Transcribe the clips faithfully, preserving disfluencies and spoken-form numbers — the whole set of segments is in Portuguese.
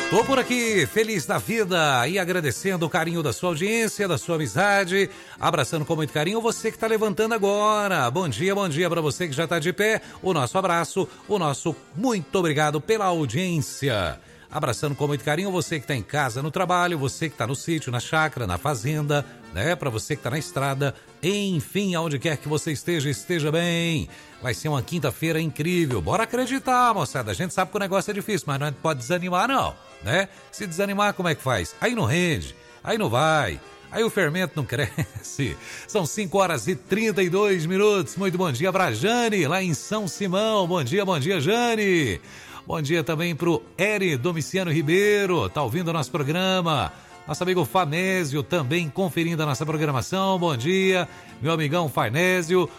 Tô por aqui, feliz da vida e agradecendo o carinho da sua audiência, da sua amizade, abraçando com muito carinho você que tá levantando agora. Bom dia, bom dia para você que já tá de pé. O nosso abraço, o nosso muito obrigado pela audiência. Abraçando com muito carinho você que tá em casa, no trabalho, você que tá no sítio, na chácara, na fazenda, né? Para você que tá na estrada, enfim, aonde quer que você esteja, esteja bem. Vai ser uma quinta-feira incrível. Bora acreditar, moçada. A gente sabe que o negócio é difícil, mas não pode desanimar, não, né? Se desanimar, como é que faz? Aí não rende, aí não vai, aí o fermento não cresce. São cinco horas e trinta e dois minutos. Muito bom dia pra Jane, lá em São Simão. Bom dia, bom dia, Jane. Bom dia também pro Eri Domiciano Ribeiro, tá ouvindo o nosso programa. Nosso amigo Fanésio também conferindo a nossa programação. Bom dia, meu amigão Farnésio,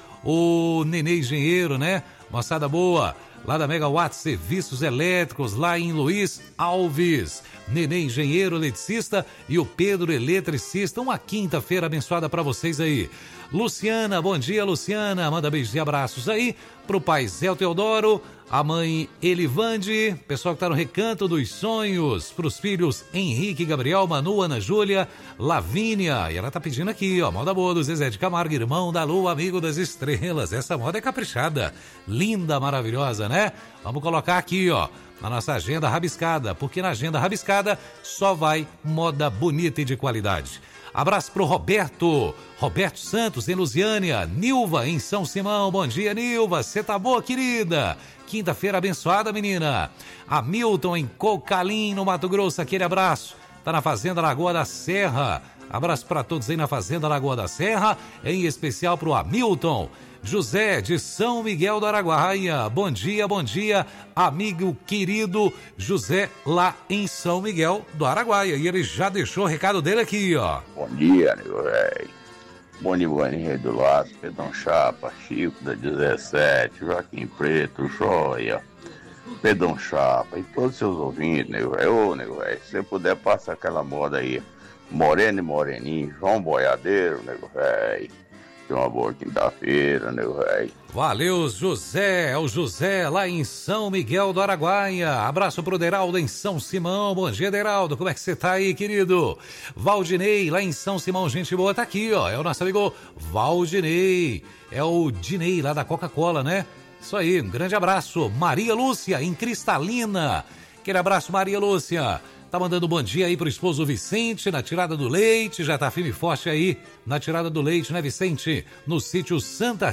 o Nenê Engenheiro, né? Moçada boa, lá da Megawatt Serviços Elétricos, lá em Luiz Alves. Nenê Engenheiro Eletricista e o Pedro Eletricista. Uma quinta-feira abençoada para vocês aí. Luciana, bom dia, Luciana. Manda beijos e abraços aí pro pai Zé Teodoro, a mãe Elivande, pessoal que tá no Recanto dos Sonhos, pros filhos Henrique, Gabriel, Manu, Ana Júlia, Lavínia. E ela tá pedindo aqui, ó, moda boa do Zezé de Camargo, irmão da Lua, amigo das estrelas. Essa moda é caprichada, linda, maravilhosa, né? Vamos colocar aqui, ó, na nossa agenda rabiscada, porque na agenda rabiscada só vai moda bonita e de qualidade. Abraço pro Roberto, Roberto Santos em Lusiânia, Nilva em São Simão. Bom dia, Nilva, você tá boa, querida? Quinta-feira abençoada, menina. Hamilton em Cocalim, no Mato Grosso, aquele abraço. Tá na Fazenda Lagoa da Serra. Abraço para todos aí na Fazenda Lagoa da Serra, em especial pro Hamilton. José de São Miguel do Araguaia, bom dia, bom dia, amigo querido José lá em São Miguel do Araguaia, e ele já deixou o recado dele aqui, ó. Bom dia, amigo velho. Bom dia, Rei do Laço, Pedrão Chapa, Chico da dezessete, Joaquim Preto, Joia, Pedrão Chapa e todos os seus ouvintes, nego velho. Ô, nego velho, se você puder passar aquela moda aí, Moreno e Moreninho, João Boiadeiro, nego velho. Uma boa quinta-feira, né, velho? Valeu, José, é o José lá em São Miguel do Araguaia. Abraço pro Deraldo em São Simão. Bom dia, Deraldo, como é que você tá aí, querido? Valdinei lá em São Simão, gente boa, tá aqui, ó, é o nosso amigo Valdinei, é o Dinei lá da Coca-Cola, né? Isso aí, um grande abraço. Maria Lúcia em Cristalina, aquele abraço, Maria Lúcia. Tá mandando um bom dia aí pro esposo Vicente, na tirada do leite, já tá firme e forte aí na tirada do leite, né, Vicente? No sítio Santa